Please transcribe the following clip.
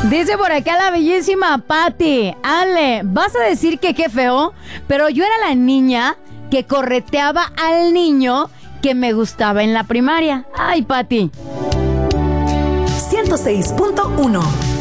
Dice por acá la bellísima Patti. Ale, vas a decir que qué feo, pero yo era la niña que correteaba al niño que me gustaba en la primaria. Ay, Patti. 106.1